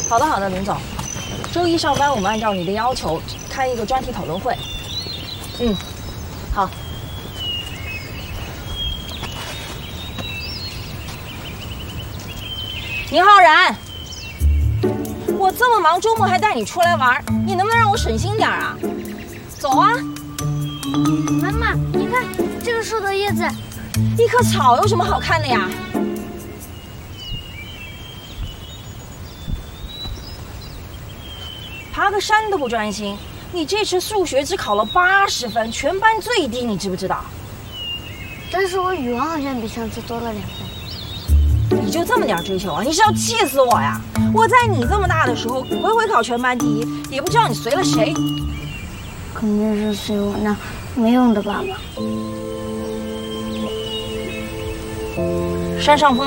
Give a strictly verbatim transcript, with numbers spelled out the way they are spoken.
好的，好的，林总。周一上班，我们按照你的要求开一个专题讨论会。嗯，好。宁浩然，我这么忙，周末还带你出来玩，你能不能让我省心点啊？走啊！ 妈妈，你看这个树的叶子， 一棵草有什么好看的呀？爬个山都不专心，你这次数学只考了八十分，全班最低，你知不知道？ 但是我语文好像比上次多了两分。 你就这么点追求啊？你是要气死我呀！我在你这么大的时候，回回考全班第一，也不知道你随了谁。 肯定是随我那没用的爸爸。 山上风。